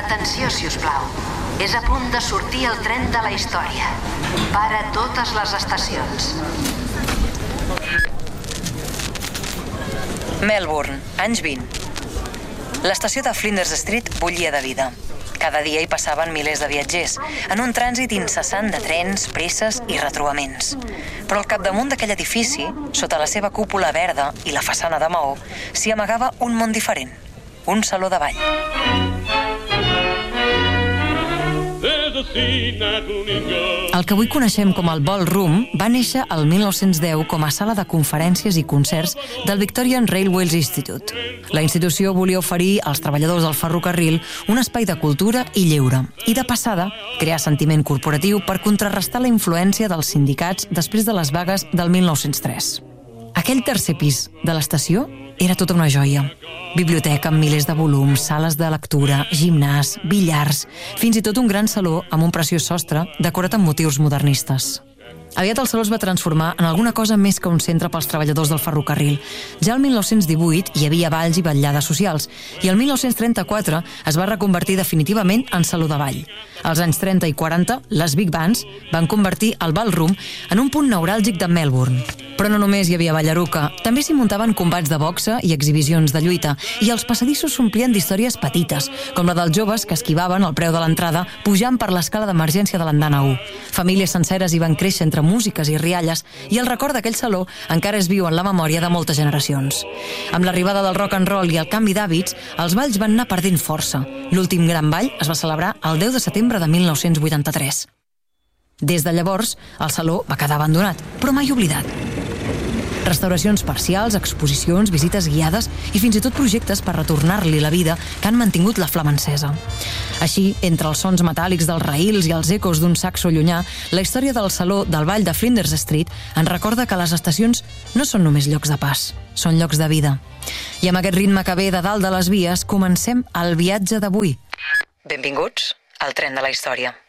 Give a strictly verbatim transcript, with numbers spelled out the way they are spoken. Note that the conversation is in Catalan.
Atenció, si us plau. És a punt de sortir el tren de la història. Para totes les estacions. Melbourne, anys vint. L'estació de Flinders Street bullia de vida. Cada dia hi passaven milers de viatgers, en un trànsit incessant de trens, presses i retrobaments. Però al capdamunt d'aquell edifici, sota la seva cúpula verda i la façana de maó, s'hi amagava un món diferent, un saló de ball. El que avui coneixem com el Ballroom va néixer el mil nou-cents deu com a sala de conferències i concerts del Victorian Railways Institute. La institució volia oferir als treballadors del ferrocarril un espai de cultura i lleure, i de passada crear sentiment corporatiu per contrarrestar la influència dels sindicats després de les vagues del mil nou-cents tres. Aquell tercer pis de l'estació era tota una joia. Biblioteca amb milers de volums, sales de lectura, gimnàs, billars, fins i tot un gran saló amb un preciós sostre decorat amb motius modernistes. Aviat el saló es va transformar en alguna cosa més que un centre pels treballadors del ferrocarril. Ja el mil nou-cents divuit hi havia balls i vetllades socials, i el mil nou-cents trenta-quatre es va reconvertir definitivament en saló de ball. Als anys trenta i quaranta, les Big Bands van convertir el Ballroom en un punt neuràlgic de Melbourne. Però no només hi havia ballaruca, també s'hi muntaven combats de boxa i exhibicions de lluita, i els passadissos s'omplien d'històries petites, com la dels joves que esquivaven el preu de l'entrada pujant per l'escala d'emergència de l'andana u. Famílies senceres hi van créixer entre músiques i rialles, i el record d'aquell saló encara és viu en la memòria de moltes generacions. Amb l'arribada del rock and roll i el canvi d'hàbits, els balls van anar perdent força. L'últim gran ball es va celebrar el deu de setembre de mil nou-cents vuitanta-tres. Des de llavors, el saló va quedar abandonat, però mai oblidat. Restauracions parcials, exposicions, visites guiades i fins i tot projectes per retornar-li la vida que han mantingut la flama encesa. Així, entre els sons metàl·lics dels raïls i els ecos d'un saxo llunyà, la història del saló del ball de Flinders Street ens recorda que les estacions no són només llocs de pas, són llocs de vida. I amb aquest ritme que ve de dalt de les vies, comencem el viatge d'avui. Benvinguts al tren de la història.